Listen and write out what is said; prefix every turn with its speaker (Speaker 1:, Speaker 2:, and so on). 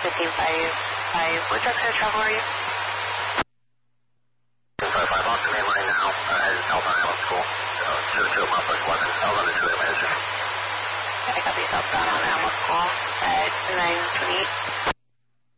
Speaker 1: 1555. What direction of travel are you?
Speaker 2: 255 off the main line now, headed south on Allen School. 02 Northwest 11, L on the 2 manager.
Speaker 1: I copy southbound on Allen School at 928.